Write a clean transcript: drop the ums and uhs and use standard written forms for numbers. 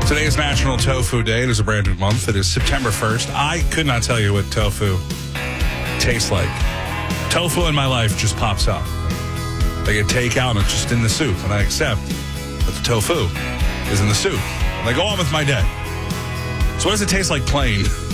Today is National Tofu Day. It is a brand new month. It is September 1st. I could not tell you what tofu tastes like. Tofu in my life just pops up. Like a takeout and it's just in the soup. And I accept that the tofu is in the soup. And I go on with my day. So what does it taste like plain?